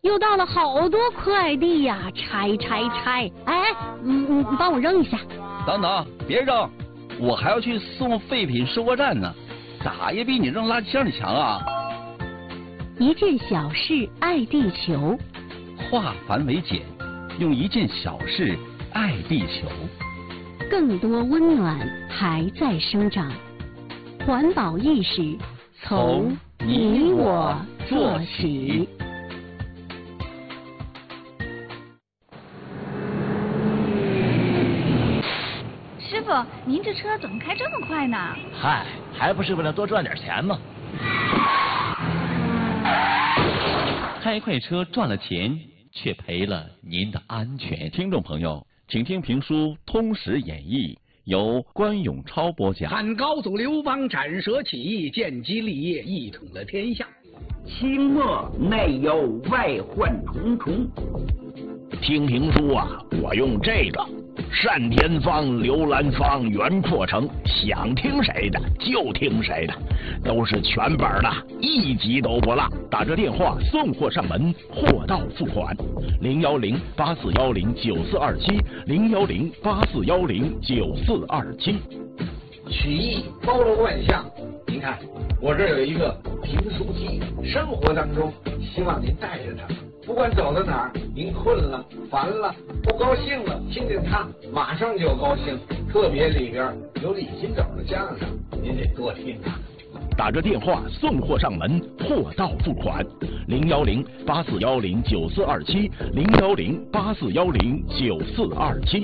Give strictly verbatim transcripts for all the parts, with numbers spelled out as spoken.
又到了好多快递呀，拆拆拆！哎，嗯嗯，帮我扔一下。 等等，别扔，我还要去送废品收货站呢，咋也比你扔垃圾箱里强啊！ 一件小事爱地球， 化繁为简，用一件小事爱地球。 更多温暖还在生长，环保意识从你我做起。 师傅，您这车怎么开这么快呢？ 嗨，还不是为了多赚点钱吗？ 开快车赚了钱，却赔了您的安全。 听众朋友，请听评书《通史演义》，由关永超播讲。 汉高祖刘邦斩蛇起义，建基立业，一统了天下。 清末内忧外患重重。 听评书啊，我用这个单田芳、刘兰芳、袁阔成，想听谁的就听谁的，都是全本的，一集都不落。打这电话送货上门，货到付款。零幺零八四幺零九四二七，零幺零八四幺零九四二七。 曲艺包罗万象，您看我这有一个评书机，生活当中希望您带着它。不管走到哪儿，您困了、烦了、不高兴了，听听它，马上就高兴。特别里边有李金斗的相声，您得多听啊。 打着电话送货上门，货到付款。零幺零八四幺零九四二七，零幺零八四幺零九四二七。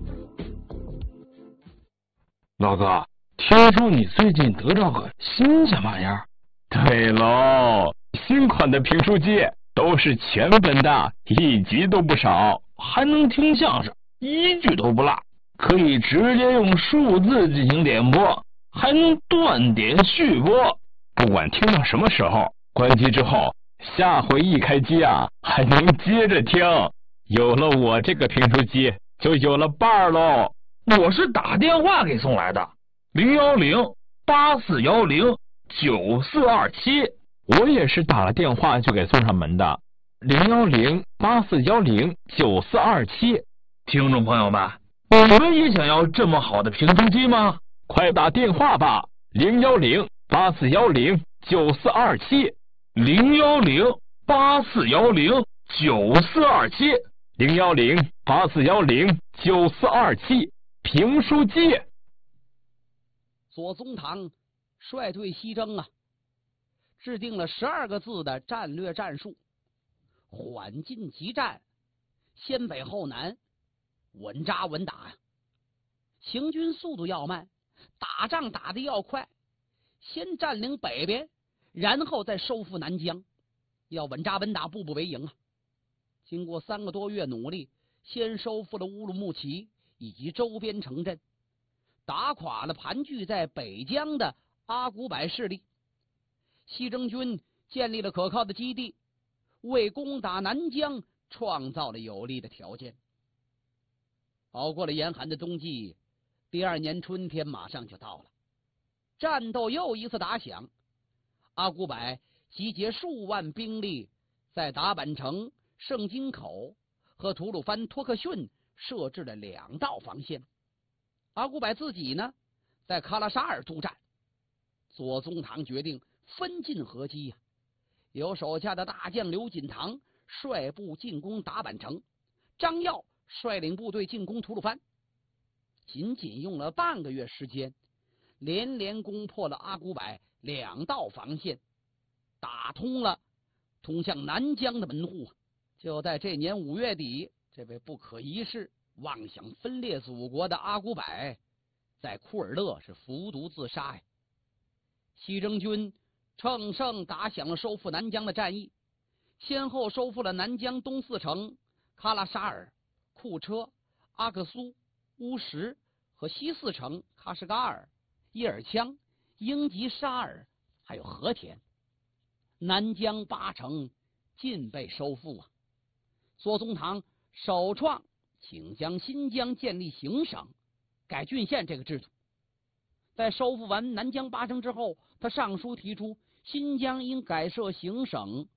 老哥，听说你最近得着个新鲜玩意儿？ 对喽，新款的评书机。都是全本的，一集都不少， 还能听相声，一句都不落，可以直接用数字进行点播，还能断点续播。 不管听到什么时候，关机之后，下回一开机啊，还能接着听。有了我这个评书机，就有了伴儿喽。 我是打电话给送来的，零幺零八四幺零九四二七。 我也是打了电话就给送上门的，零幺零八四幺零九四二七。 听众朋友们，你们也想要这么好的评书机吗？ 快打电话吧，零幺零八四幺零九四二七， 零幺零八四幺零九四二七， 零幺零八四幺零九四二七，评书机。 左宗棠率队西征啊，制定了十二个字的战略战术：缓进急战，先北后南，稳扎稳打呀。行军速度要慢，打仗打得要快，先占领北边，然后再收复南疆，要稳扎稳打，步步为营啊。经过三个多月努力，先收复了乌鲁木齐以及周边城镇，打垮了盘踞在北疆的阿古柏势力。西征军建立了可靠的基地，为攻打南疆创造了有利的条件。熬过了严寒的冬季，第二年春天马上就到了，战斗又一次打响。阿古柏集结数万兵力，在达坂城、圣经口和吐鲁番托克逊设置了两道防线。阿古柏自己呢，在喀拉沙尔督战。左宗棠决定分进合击呀、啊，由手下的大将刘锦堂率部进攻达坂城，张耀率领部队进攻吐鲁番。仅仅用了半个月时间，连连攻破了阿古柏两道防线，打通了通向南疆的门户。就在这年五月底，这位不可一世、妄想分裂祖国的阿古柏，在库尔勒是服毒自杀呀。西征军乘胜打响了收复南疆的战役，先后收复了南疆东四城、喀拉沙尔、库车、阿克苏、乌什和西四城喀什噶尔、伊尔羌、英吉沙尔，还有和田。南疆八城尽被收复啊！左宗棠首创请将新疆建立行省、改郡县这个制度。在收复完南疆八城之后，他上书提出新疆应改设行省，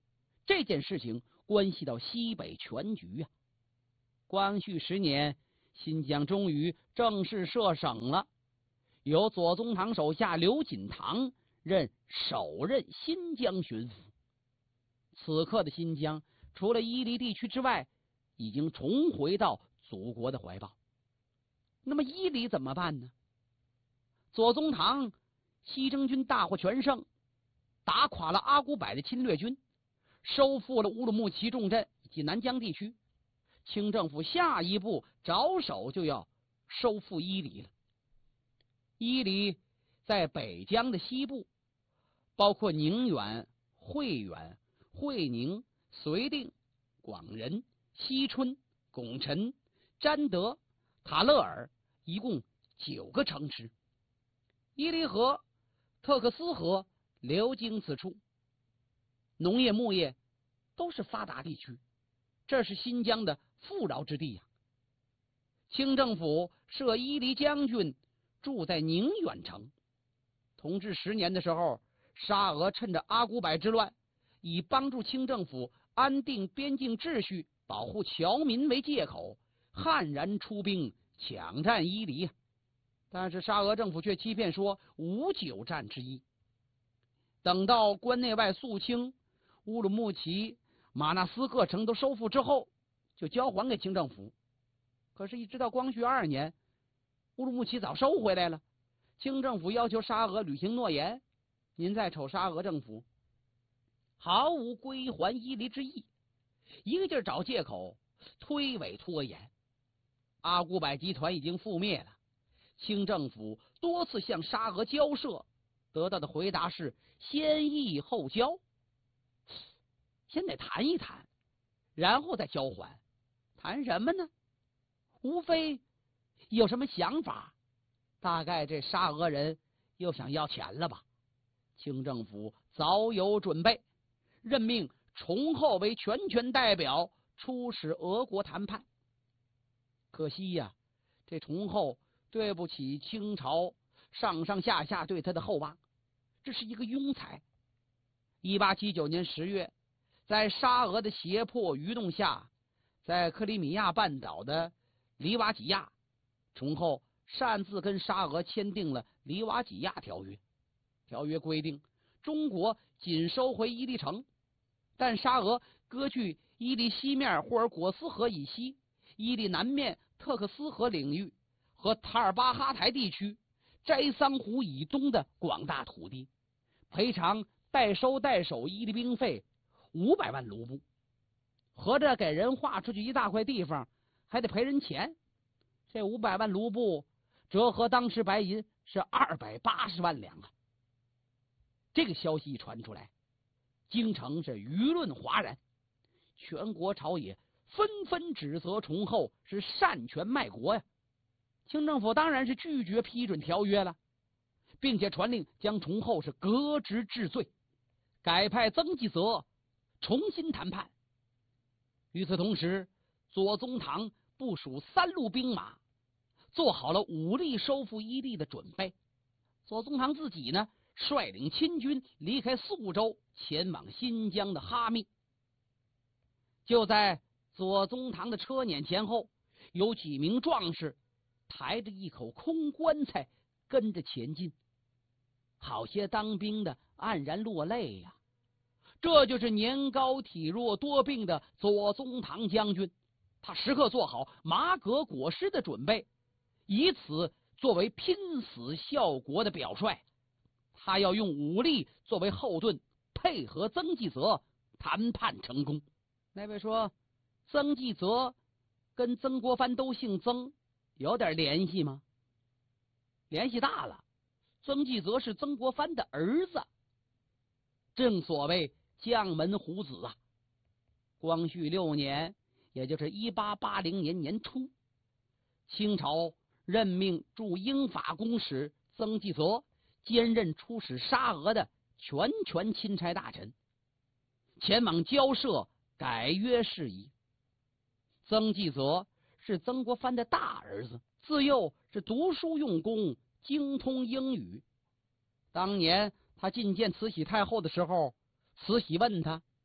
这件事情关系到西北全局啊。光绪十年，新疆终于正式设省了，由左宗棠手下刘锦堂任首任新疆巡抚。此刻的新疆，除了伊犁地区之外，已经重回到祖国的怀抱。那么伊犁怎么办呢？左宗棠西征军大获全胜，打垮了阿古柏的侵略军，收复了乌鲁木齐重镇以及南疆地区。清政府下一步着手就要收复伊犁了。伊犁在北疆的西部，包括宁远、会远、会宁、绥定、广仁、西春、拱辰、占德、塔勒尔，一共九个城池。伊犁河、特克斯河流经此处，农业牧业都是发达地区，这是新疆的富饶之地呀、啊。清政府设伊犁将军住在宁远城。同治十年的时候，沙俄趁着阿古柏之乱，以帮助清政府安定边境秩序、保护侨民为借口，悍然出兵抢占伊犁。但是沙俄政府却欺骗说无久战之意。等到关内外肃清，乌鲁木齐、马纳斯各城都收复之后，就交还给清政府。可是，一直到光绪二年，乌鲁木齐早收回来了。清政府要求沙俄履行诺言，您再瞅沙俄政府，毫无归还伊犁之意，一个劲儿找借口，推诿拖延。阿古柏集团已经覆灭了，清政府多次向沙俄交涉，得到的回答是先议后交，先得谈一谈，然后再交还。谈什么呢？无非有什么想法，大概这沙俄人又想要钱了吧。清政府早有准备，任命崇厚为全权代表出使俄国谈判。可惜呀、啊，这崇厚对不起清朝上上下下对他的厚望，这是一个庸才。一八七九年十月，在沙俄的胁迫愚弄下，在克里米亚半岛的里瓦几亚，崇厚擅自跟沙俄签订了里瓦几亚条约。条约规定，中国仅收回伊犁城，但沙俄割据伊犁西面霍尔果斯河以西、伊犁南面特克斯河领域和塔尔巴哈台地区斋桑湖以东的广大土地，赔偿代收代守伊犁兵费五百万卢布，合着给人划出去一大块地方，还得赔人钱。这五百万卢布折合当时白银是二百八十万两啊！这个消息一传出来，京城是舆论哗然，全国朝野纷纷指责崇厚是擅权卖国呀。清政府当然是拒绝批准条约了，并且传令将崇厚是革职治罪，改派曾纪泽重新谈判。与此同时，左宗棠部署三路兵马，做好了武力收复伊犁的准备。左宗棠自己呢，率领亲军离开宿州，前往新疆的哈密。就在左宗棠的车辇前后，有几名壮士抬着一口空棺材跟着前进。好些当兵的黯然落泪呀、啊！这就是年高体弱多病的左宗棠将军，他时刻做好马革裹尸的准备，以此作为拼死效国的表率。他要用武力作为后盾，配合曾纪泽谈判成功。那位说，曾纪泽跟曾国藩都姓曾，有点联系吗？联系大了。曾纪泽是曾国藩的儿子，正所谓将门虎子啊。光绪六年，也就是一八八零年年初，清朝任命驻英法公使曾纪泽兼任出使沙俄的全权钦差大臣，前往交涉改约事宜。曾纪泽是曾国藩的大儿子，自幼是读书用功，精通英语。当年他觐见慈禧太后的时候，慈禧问他：“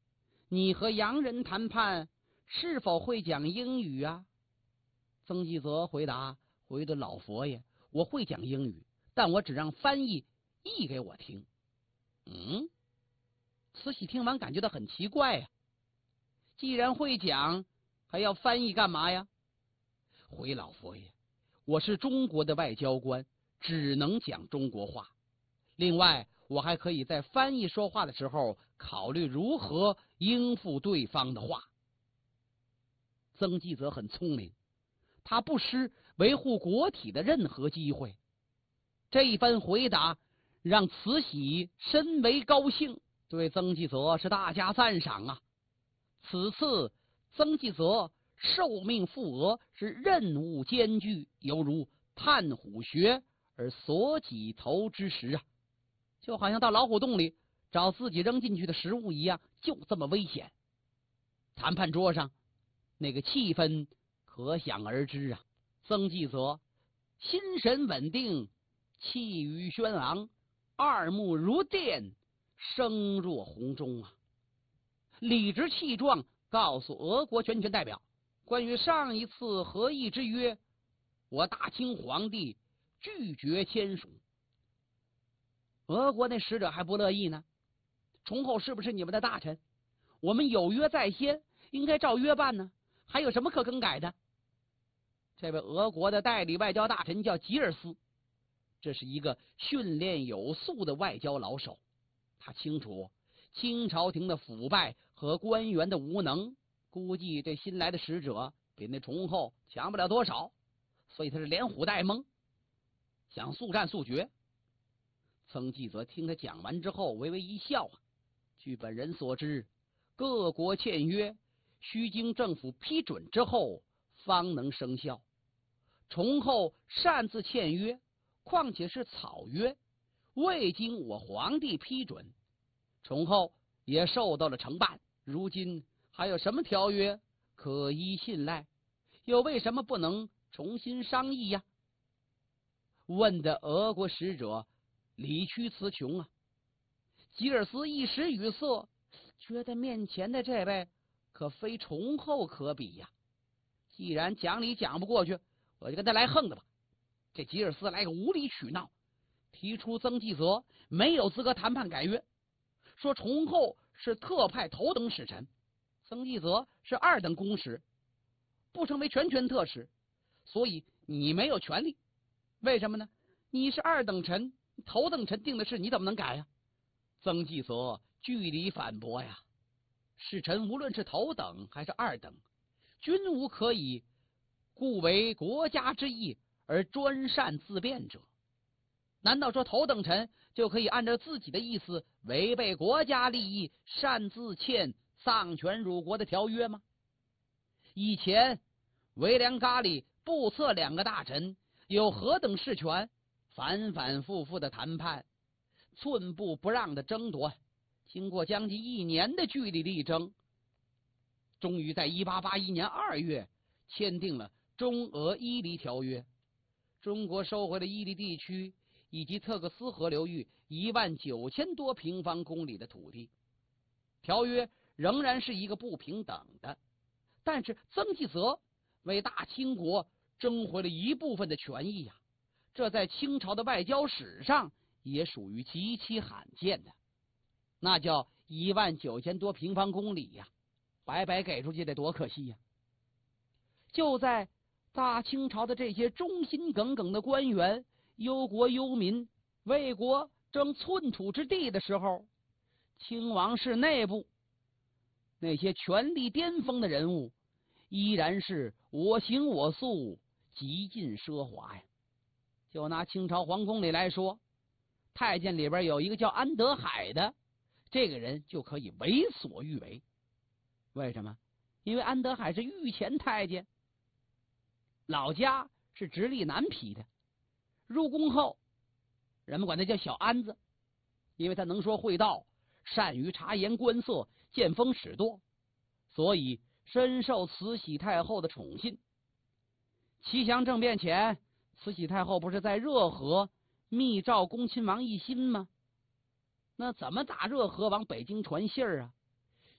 你和洋人谈判是否会讲英语啊？曾纪泽回答：回答老佛爷，我会讲英语，但我只让翻译译给我听。嗯，慈禧听完感觉到很奇怪呀、啊，既然会讲，还要翻译干嘛呀？回老佛爷，我是中国的外交官，只能讲中国话。另外，我还可以在翻译说话的时候考虑如何应付对方的话。曾纪泽很聪明，他不失维护国体的任何机会。这一番回答让慈禧深为高兴，对曾纪泽是大加赞赏啊。此次曾纪泽受命赴俄，是任务艰巨，犹如探虎穴而所几头之时啊，就好像到老虎洞里找自己扔进去的食物一样，就这么危险。谈判桌上那个气氛可想而知啊。曾纪泽心神稳定，气宇轩昂，二目如电，声若洪钟啊，理直气壮告诉俄国全权代表，关于上一次和议之约，我大清皇帝拒绝签署。俄国那使者还不乐意呢，崇厚是不是你们的大臣？我们有约在先，应该照约办呢，还有什么可更改的？这位俄国的代理外交大臣叫吉尔斯，这是一个训练有素的外交老手，他清楚清朝廷的腐败和官员的无能，估计这新来的使者比那崇厚强不了多少，所以他是连唬带蒙，想速战速决。曾纪泽听他讲完之后微微一笑啊，据本人所知，各国签约需经政府批准之后方能生效。崇厚擅自签约，况且是草约，未经我皇帝批准，崇厚也受到了惩办。如今还有什么条约可依信赖？又为什么不能重新商议呀？问的俄国使者理屈词穷啊。吉尔斯一时语塞，觉得面前的这位可非崇厚可比呀。既然讲理讲不过去，我就跟他来横的吧。这吉尔斯来个无理取闹，提出曾纪泽没有资格谈判改约，说崇厚是特派头等使臣，曾纪泽是二等公使，不成为全权特使，所以你没有权利。为什么呢？你是二等臣，头等臣定的事你怎么能改呀？曾纪泽据理反驳呀，使臣无论是头等还是二等，均无可以故为国家之意而专擅自辩者。难道说头等臣就可以按照自己的意思违背国家利益，擅自签丧权辱国的条约吗？以前维良咖喱、布策两个大臣有何等事权，反反复复的谈判，寸步不让的争夺，经过将近一年的据理力争，终于在一八八一年二月签订了中俄伊犁条约。中国收回了伊犁地区以及特克斯河流域一万九千多平方公里的土地。条约仍然是一个不平等的，但是曾纪泽为大清国争回了一部分的权益呀、啊，这在清朝的外交史上也属于极其罕见的。那叫一万九千多平方公里呀、啊，白白给出去得多可惜呀、啊！就在大清朝的这些忠心耿耿的官员忧国忧民、为国争寸土之地的时候，清王室内部那些权力巅峰的人物依然是我行我素，极尽奢华呀。就拿清朝皇宫里来说，太监里边有一个叫安德海的，这个人就可以为所欲为。为什么？因为安德海是御前太监，老家是直隶南皮的，入宫后人们管他叫小安子，因为他能说会道，善于察言观色，见风使舵，所以深受慈禧太后的宠信。齐祥政变前，慈禧太后不是在热河密诏恭亲王奕欣吗？那怎么打热河往北京传信儿啊？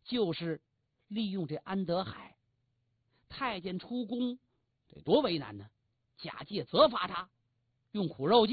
就是利用这安德海。太监出宫，得多为难呢！假借责罚他，用苦肉计。